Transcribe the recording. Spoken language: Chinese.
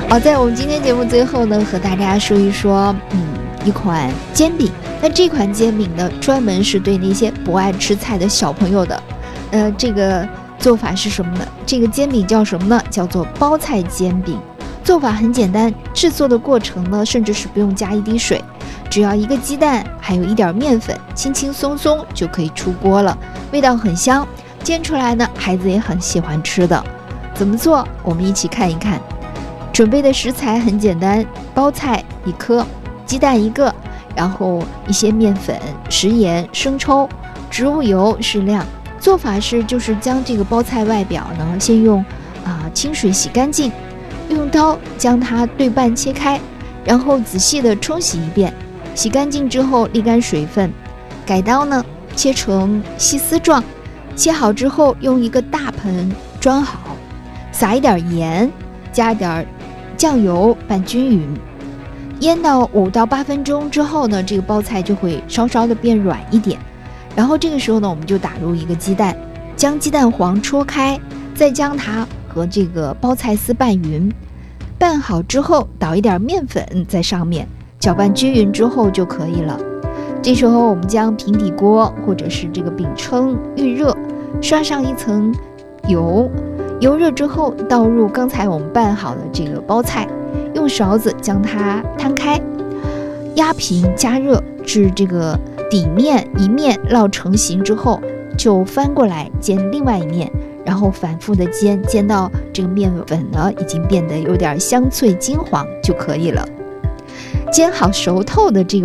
好，在我们今天节目最后呢，和大家说一说，一款煎饼。那这款煎饼呢，专门是对那些不爱吃菜的小朋友的。这个做法是什么呢？这个煎饼叫什么呢？叫做包菜煎饼。做法很简单，制作的过程呢，甚至是不用加一滴水，只要一个鸡蛋，还有一点面粉，轻轻松松就可以出锅了，味道很香，煎出来呢，孩子也很喜欢吃的。怎么做？我们一起看一看。准备的食材很简单，包菜1颗，鸡蛋1个，然后一些面粉、食盐、生抽、植物油适量。做法是就是将这个包菜外表呢，先用清水洗干净，用刀将它对半切开，然后仔细的冲洗一遍，洗干净之后沥干水分，改刀呢切成细丝状，切好之后用一个大盆装好，撒一点盐，加点酱油拌均匀，腌到5到8分钟之后呢，这个包菜就会稍稍的变软一点。然后这个时候呢，我们就打入一个鸡蛋，将鸡蛋黄戳开，再将它和这个包菜丝拌匀。拌好之后倒一点面粉在上面，搅拌均匀之后就可以了。这时候我们将平底锅或者是这个饼铛预热，刷上一层油，油热之后倒入刚才我们拌好的这个包菜，用勺子将它摊开，压平加热至这个底面一面烙成型之后，就翻过来煎另外一面，然后反复的煎，煎到这个面粉呢已经变得有点香脆金黄就可以了。煎好熟透的这个